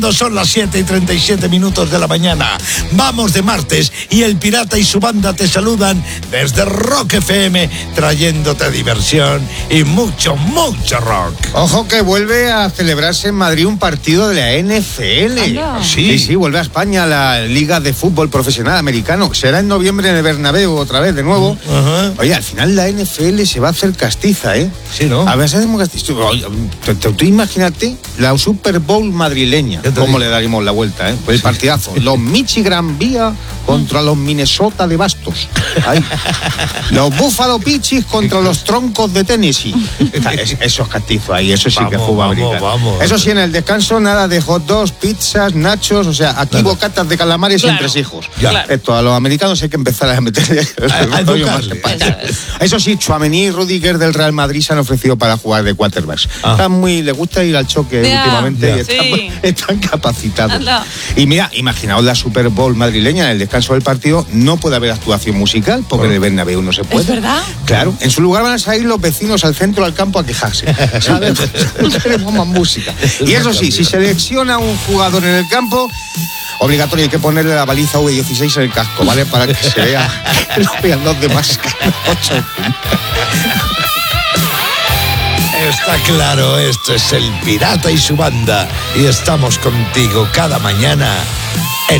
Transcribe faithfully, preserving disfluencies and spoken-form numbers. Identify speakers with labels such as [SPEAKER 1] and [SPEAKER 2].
[SPEAKER 1] Son las siete y treinta y siete minutos de la mañana. Vamos de martes y el Pirata y su banda te saludan desde Rock F M, trayéndote diversión y mucho, mucho rock.
[SPEAKER 2] Ojo que vuelve a celebrarse en Madrid un partido de la N F L.
[SPEAKER 1] Sí,
[SPEAKER 2] sí, sí, vuelve a España la Liga de Fútbol Profesional Americano. Será en noviembre en el Bernabéu otra vez, de nuevo.
[SPEAKER 1] Uh-huh.
[SPEAKER 2] Oye, al final la N F L se va a hacer castiza, ¿eh?
[SPEAKER 1] Sí, ¿no?
[SPEAKER 2] A ver, se hacemos castiza. Oye, tú, tú, tú imagínate la Super Bowl madrileña. ¿Cómo le daríamos la vuelta, eh? Pues el partidazo. Los Michigan Vía contra los Minnesota de Bastos. Ahí. Los Buffalo Pichis contra los Troncos de Tennessee. Eso es castizo ahí, eso sí
[SPEAKER 1] vamos,
[SPEAKER 2] que es fútbol americano.
[SPEAKER 1] Vamos, vamos.
[SPEAKER 2] Eso sí, en el descanso nada de hot dogs, pizzas, nachos, o sea, aquí nada. Bocatas de calamares claro. Entre hijos.
[SPEAKER 1] Claro.
[SPEAKER 2] Esto, a los americanos hay que empezar a meterle
[SPEAKER 1] a, a
[SPEAKER 2] más eso sí, Tchouaméni y Rudiger del Real Madrid se han ofrecido para jugar de quarterbacks. Ah. Están muy, les gusta ir al choque yeah. últimamente yeah. y están, sí. están capacitados. Anda. Y mira, imaginaos la Super Bowl madrileña, en el descanso del partido no puede haber actuación musical porque en el Bernabéu no se puede.
[SPEAKER 3] ¿Es verdad?
[SPEAKER 2] Claro, en su lugar van a salir los vecinos al centro al campo a quejarse. ¿Sabes? No queremos más música. Y eso sí, si selecciona un jugador en el campo, obligatorio hay que ponerle la baliza V dieciséis en el casco, ¿vale? Para que se vea, que lo vean los demás.
[SPEAKER 1] Está claro, esto es el Pirata y su banda y estamos contigo cada mañana en